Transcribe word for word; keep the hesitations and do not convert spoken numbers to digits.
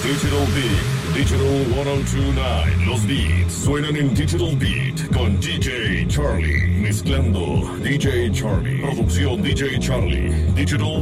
Digital Beat, Digital ciento veintinueve. Los beats suenan en Digital Beat con D J Charlie. Mezclando D J Charlie. Producción D J Charlie. Digital